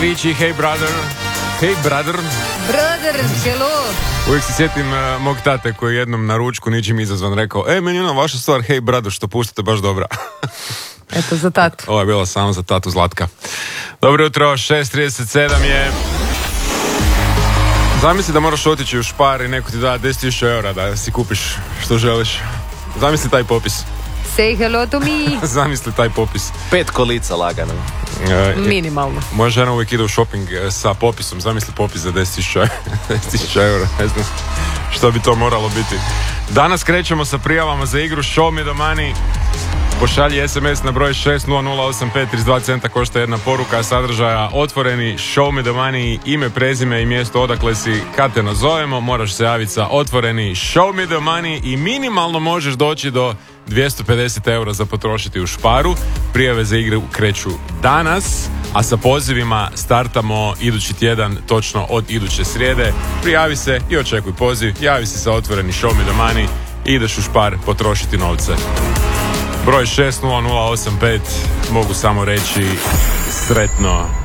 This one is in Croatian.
Riči, hey brother. Hey brother. Brother, hello. Uvijek se sjetim mog tate koji je jednom na ručku ničim izazvan rekao: meni je ona vaša stvar Hey brother što puštate baš dobra. Eto, za tatu. Ovo je bilo samo za tatu Zlatka. Dobro jutro, 6:37 je. Zamisli da moraš otići u Spar i neko ti da 10.000 eura da si kupiš što želiš. Zamisli taj popis. Say hello to me. Zamisli taj popis. 5 kolica lagano. Minimalno. Moja žena uvijek ide u shopping sa popisom. Zamisli popis za 10.000 eura. Ne znam što bi to moralo biti. Danas krećemo sa prijavama za igru Show Me The Money. Pošalji SMS na broj 60085, 32 centa košta jedna poruka sadržaja otvoreni Show Me The Money, ime, prezime i mjesto odakle si. Kad te nazovemo moraš se javiti sa otvoreni Show Me The Money i minimalno možeš doći do 250 eura za potrošiti u Sparu. Prijave za igru kreću danas, a sa pozivima startamo idući tjedan, točno od iduće srijede. Prijavi se i očekuj poziv, javi se sa otvoreni Show Me The Money i ideš u Spar potrošiti novce. Broj 60085, mogu samo reći sretno.